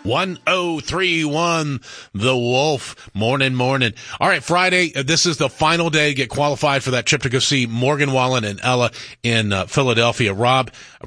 1031 The Wolf. Morning. All right, Friday, this is the final day to get qualified for that trip to go see Morgan Wallen and Ella in Philadelphia. Rob,